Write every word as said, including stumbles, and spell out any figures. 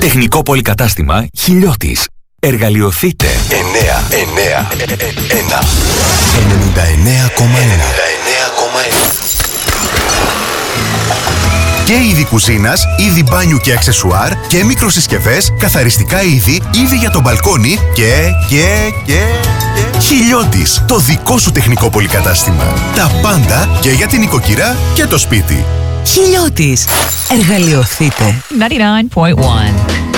Τεχνικό πολυκατάστημα Χιλιώτης. Εργαλειοθείτε. εννέα εννέα ένα ενενήντα εννέα κόμμα ένα. Και είδη κουζίνας, είδη μπάνιου και αξεσουάρ και μικροσυσκευές, καθαριστικά είδη, είδη για το μπαλκόνι και, και, και, και... Χιλιώτης, το δικό σου τεχνικό πολυκατάστημα. Τα πάντα και για την οικοκυρά και το σπίτι. Χιλιώτης. Εργαλειοθείτε. ninety-nine point one